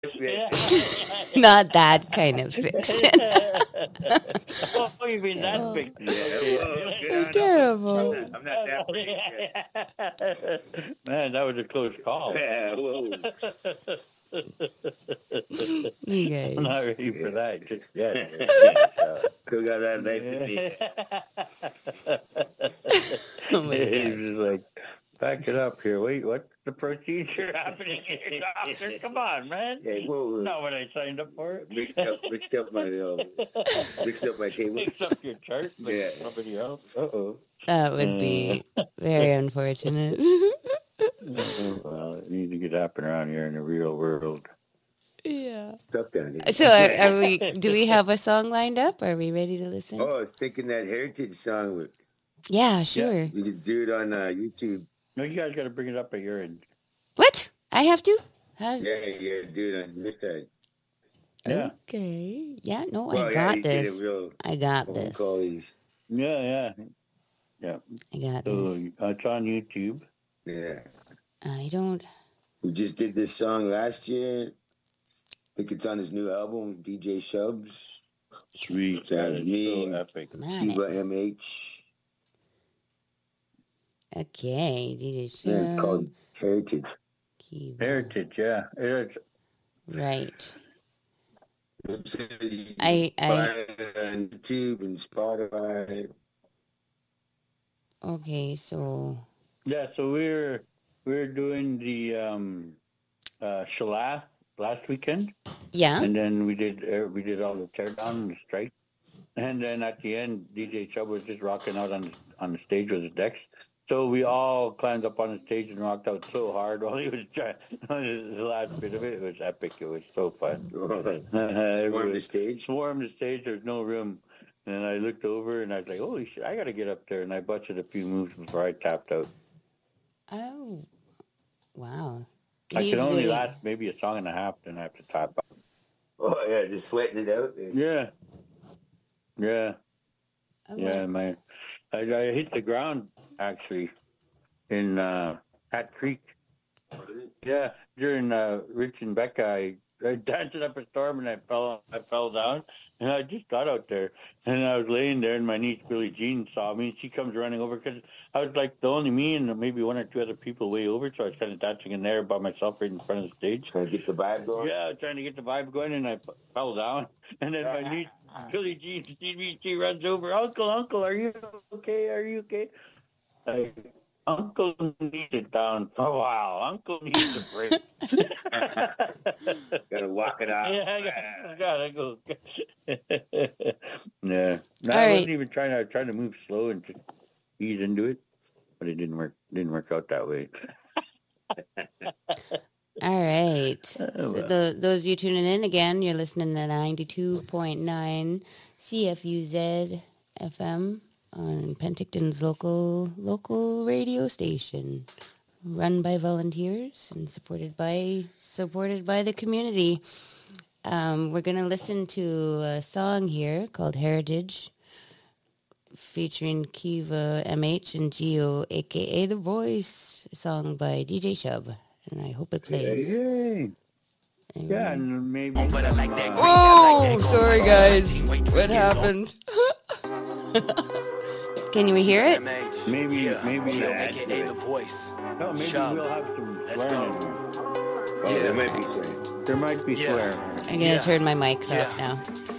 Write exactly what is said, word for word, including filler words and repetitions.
Not that kind of fiction. Oh, you mean that Oh, fiction? Yeah, Okay. well, good oh, on him. I'm terrible. not, I'm not that brave yet. Man, that was a close call. Yeah, whoa. You I'm not guys. ready for that just yet. Still got that life in me. Oh my He's gosh. just like, back it up here. Wait, what's the procedure happening here, doctor? Come on, man. Yeah, whoa. Not what I signed up for. Mixed up, mixed up my, uh, mixed up my table. Mix up your chart with Yeah. somebody else. Uh-oh. That would be very unfortunate. Well, it needs to get happening around here in the real world. Yeah. Tough down here. So are, are we? Do we have a song lined up? Are we ready to listen? Oh, I was thinking that Heritage song. With, Yeah, sure. you could do it on uh, YouTube. No, you guys got to bring it up at your end. What? I have to? How? Yeah, yeah, do it on your side. Yeah. Okay. Yeah. No, Well, I yeah, got you get this. it real. I got Phone this. call these. Yeah, yeah. I got So this. uh, it's on YouTube. Yeah. I don't. We just did this song last year. I think it's on his new album, D J Shubs. Sweet. That That is me. so epic. I'm on Cuba it. M H. Okay. D J Yeah, it's called Shub. Heritage. Kiva. Heritage, yeah. It's, Right. It's a- I. I. Find it on YouTube and Spotify. Okay. So. yeah, so we're we're doing the um, uh, Shalath last weekend, Yeah. and then we did uh, we did all the teardown and the strike, and then at the end, D J Chubb was just rocking out on the, on the stage with his decks. So we all climbed up on the stage and rocked out so hard while he was trying. The last bit of it, it was epic. It was so fun. Warm Everybody the stage. swarmed the stage. There's no room. And I looked over and I was like, holy shit, I got to get up there. And I butchered a few moves before I tapped out. Oh. Wow. I He's can only really- last maybe a song and a half, then I have to tap out. Oh, yeah, just sweating it out. Yeah. Yeah. Oh, Yeah, wow. my, I, I hit the ground, actually, in uh, Hat Creek. Yeah, during uh, Rich and Becca, I, I danced up a storm and I fell I fell down, and I just got out there, and I was laying there, and my niece Billie Jean saw me, and she comes running over, because I was like the only me and maybe one or two other people way over, so I was kind of dancing in there by myself right in front of the stage. Trying to get the vibe going. Yeah, trying to get the vibe going, and I f- fell down, and then my niece Billie Jean sees me, she runs over, Uncle, Uncle, are you okay? Are you okay? I, Uncle needs it down for a while. Uncle needs a break. Gotta walk it out. Yeah, I gotta, I gotta go. Yeah. No, All I right. wasn't even trying to, I was trying to move slow and just ease into it, but it didn't work, didn't work out that way. All right. Oh, So well. tho- those of you tuning in again, you're listening to ninety-two point nine C F U Z F M on Penticton's local local radio station, run by volunteers and supported by supported by the community. Um, we're gonna listen to a song here called Heritage, featuring Kiva M H and Geo, aka The Voice, a song by D J Shub, and I hope it plays. Yay. Yeah, and maybe some, uh, Oh, sorry guys. What happened? Can you hear it? maybe, maybe, aka the voice. no, maybe Shub. we'll have some Let's swearing. go. Oh, there might be swearing. There might be Yeah. swearing. I'm gonna Yeah. turn my mics Yeah. off now.